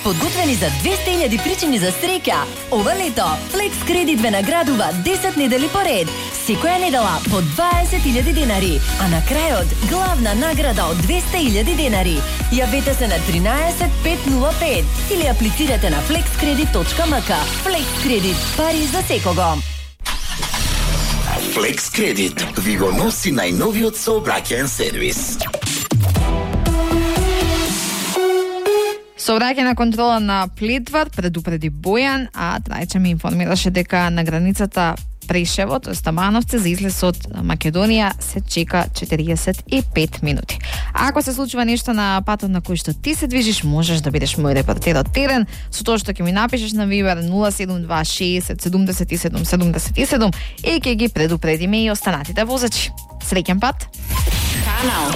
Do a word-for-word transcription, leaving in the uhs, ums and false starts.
Подготвени за двеста илјади причини за среќа. Ова лето Flex Credit ве наградува десет недели поред. Секоја недела по дваесет илјади денари, а на крајот главна награда од двеста илјади денари. Јавете се на тринаесет пет нула пет или аплицирате на flexcredit точка m k. Flex Credit, пари за секого. Flex Credit ви го носи најновиот сообраќаен сервис. Сообраќајна контрола на Плитвар предупреди Бојан, а Трајче ми информираше дека на границата Прешево, тоа е Стамановци, за излез од Македонија се чека четириесет и пет минути. А ако се случува нешто на патот на кој што ти се движиш, можеш да бидеш мој репортер од терен со тоа што ќе ми напишеш на Вибер нула седум два шеесет седумдесет и седум седумдесет и седум и ќе ги предупредиме и останатите возачи. Среќен пат! Канал